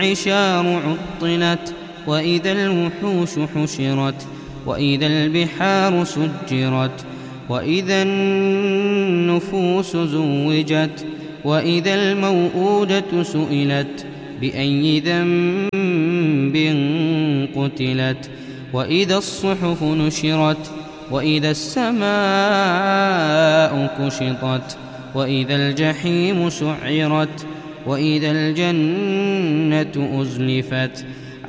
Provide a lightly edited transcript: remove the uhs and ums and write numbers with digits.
العشار عطلت وإذا الوحوش حشرت وإذا البحار سجرت وإذا النفوس زوجت وإذا الموءودة سئلت بأي ذنب قتلت وإذا الصحف نشرت وإذا السماء كشطت وإذا الجحيم سعرت وإذا الجنة أزلفت